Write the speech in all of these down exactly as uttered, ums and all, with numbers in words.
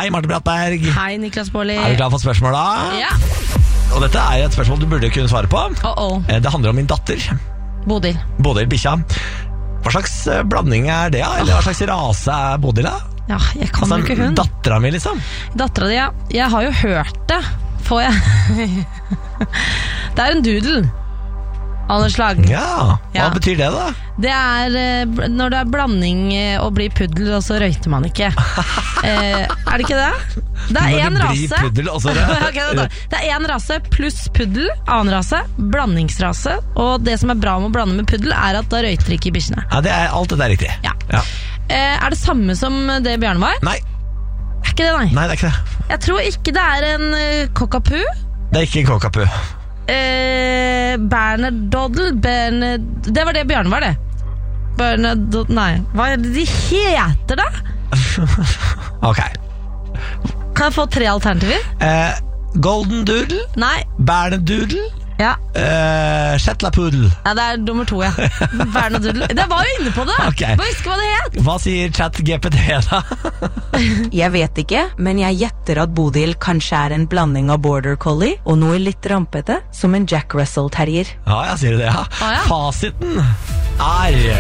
Hei, Marte Brattberg. Hei, Niklas Baarli. Er du klar for spørsmål da? Ja. Og dette er et spørsmål du burde kunne svare på. Oh -oh. Det handler om min datter. Bodil. Bodil, bikkja. Hva slags blanding er det, da? Eller hva slags rase er Bodil, da? Ja, jeg kan jo Altså, ikke hun. datteren min, liksom. Datteren din, ja. Jeg har jo hørt det. Får jeg Det er en doodle av noe slag. Ja, hva Ja. betyr det, da? Det er eh, når det er blanding eh, og blir puddel, og så røyter man ikke. eh, er det ikke det? Det er Når én det blir rase. puddel, og så Ok, da. Det er én rase pluss puddel, annen rase, blandingsrase. Og det som er bra med å blande med puddel, er at da røyter ikke bikkjene. Ja, det er, alt dette er riktig. Ja. Ja. Eh, er det samme som det Bjørn var? Nei, Er ikke det, nei? nei, det er ikke det. Jeg tror ikke det er en uh, cockapoo. Det er ikke en kåkapu. Eh, Bernedoddle Berne... Det var det Bjørn var, det. Bernedoddle... Nei, hva er det de heter, da? Ok. Kan jeg få tre alternativer? Eh, golden doodle, Nei. bernedoodle, Ja, eh, shetlapoodle. ja det er nummer to, ja. Bernedoddle. Det var jo inne på det! Ok. Bare husk hva det het. Hva sier chat G P T da? Jeg vet ikke, men jeg gjetter at Bodil kanskje er en blanding av border collie og noe litt rampete, som en Jack Russell terrier. Ja, jeg sier det, ja. Ah, ja. Fasiten er...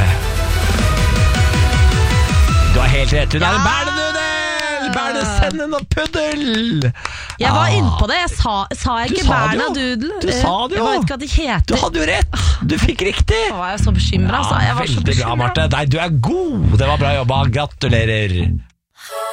Du har helt rett, hun er en Ja. bernedoodle! Bernesenden og puddel! Jeg var Ah. inne på det. Jeg sa, sa jeg Du ikke sa det jo. Bernedoodle? Du sa det jo. Jeg vet ikke hva de heter. Du hadde jo rett! Du fikk riktig! Nå var jeg så bekymret, altså. Jeg var så veldig bra, bekymret. Marte. Nei, du er god! Det var bra jobba. Gratulerer.